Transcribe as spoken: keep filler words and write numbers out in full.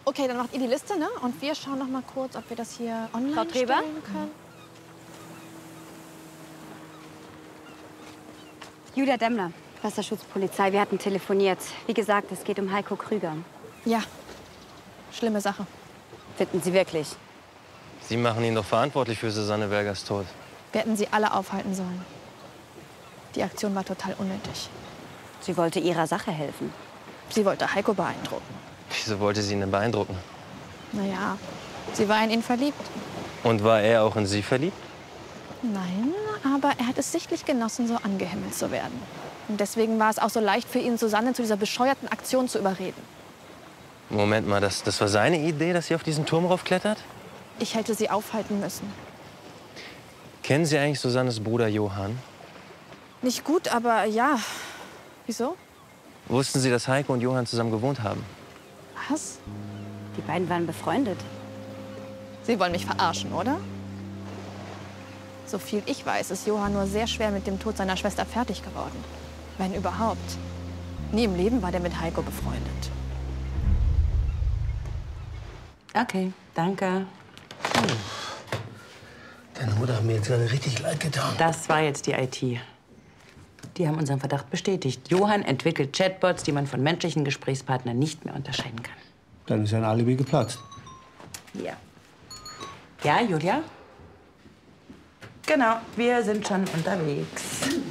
Okay, dann macht ihr die Liste, ne? Und wir schauen noch mal kurz, ob wir das hier online Frau Treber? stellen können. Julia Demmler, Wasserschutzpolizei. Wir hatten telefoniert. Wie gesagt, es geht um Heiko Krüger. Ja, schlimme Sache. Finden Sie wirklich? Sie machen ihn doch verantwortlich für Susanne Bergers Tod. Wir hätten sie alle aufhalten sollen. Die Aktion war total unnötig. Sie wollte ihrer Sache helfen. Sie wollte Heiko beeindrucken. Wieso wollte sie ihn denn beeindrucken? Naja, sie war in ihn verliebt. Und war er auch in sie verliebt? Nein, aber er hat es sichtlich genossen, so angehimmelt zu werden. Und deswegen war es auch so leicht für ihn, Susanne zu dieser bescheuerten Aktion zu überreden. Moment mal, das, das war seine Idee, dass sie auf diesen Turm raufklettert? Ich hätte sie aufhalten müssen. Kennen Sie eigentlich Susannes Bruder Johann? Nicht gut, aber ja. Wieso? Wussten Sie, dass Heiko und Johann zusammen gewohnt haben? Was? Die beiden waren befreundet. Sie wollen mich verarschen, oder? So viel ich weiß, ist Johann nur sehr schwer mit dem Tod seiner Schwester fertig geworden. Wenn überhaupt. Nie im Leben war der mit Heiko befreundet. Okay, danke. Deine Mutter hat mir jetzt gerade richtig leid getan. Das war jetzt die I T. Die haben unseren Verdacht bestätigt. Johann entwickelt Chatbots, die man von menschlichen Gesprächspartnern nicht mehr unterscheiden kann. Dann ist ein Alibi geplatzt. Ja. Ja, Julia? Genau, wir sind schon unterwegs.